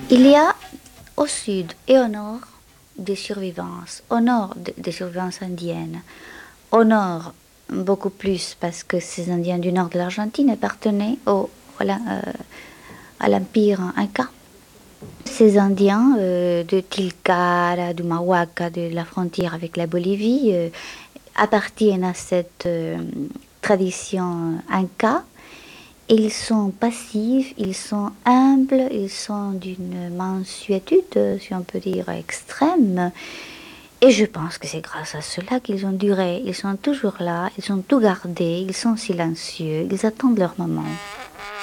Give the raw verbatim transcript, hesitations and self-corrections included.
Il y a au sud et au nord des survivances. Au nord, de- des survivances indiennes. Au nord, beaucoup plus parce que ces Indiens du nord de l'Argentine appartenaient au, voilà, euh, à l'empire Inca. Ces Indiens euh, de Tilcara, du Mahuaca, de la frontière avec la Bolivie, euh, appartiennent à cette euh, tradition Inca. Ils sont passifs, ils sont humbles, ils sont d'une mansuétude, euh, si on peut dire, extrême. Et je pense que c'est grâce à cela qu'ils ont duré. Ils sont toujours là, ils ont tout gardé, ils sont silencieux, ils attendent leur moment.